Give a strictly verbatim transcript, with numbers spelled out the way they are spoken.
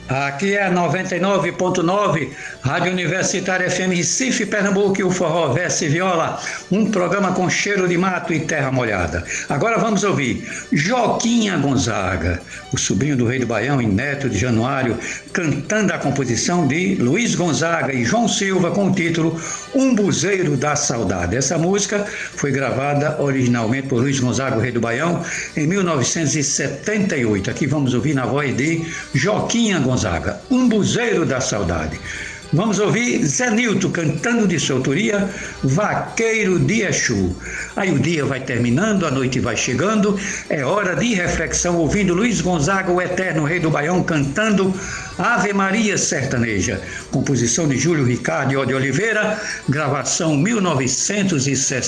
Aqui é a noventa e nove ponto nove, Rádio Universitária F M Recife, Pernambuco, e o Forró Verso e Viola, um programa com cheiro de mato e terra molhada. Agora vamos ouvir Joquinha Gonzaga, o sobrinho do rei do Baião e neto de Januário, cantando a composição de Luiz Gonzaga e João Silva com o título Umbuzeiro da Saudade. Essa música foi gravada originalmente por Luiz Gonzaga, o rei do Baião, em mil novecentos e setenta e oito. Aqui vamos ouvir na voz de Joquinha Gonzaga. Gonzaga, Umbuzeiro da Saudade. Vamos ouvir Zé Nilton cantando de sua autoria Vaqueiro de Exu. Aí o dia vai terminando, a noite vai chegando, é hora de reflexão ouvindo Luiz Gonzaga, o eterno rei do Baião, cantando Ave Maria Sertaneja. Composição de Júlio Ricardo de Oliveira, gravação mil novecentos e sessenta.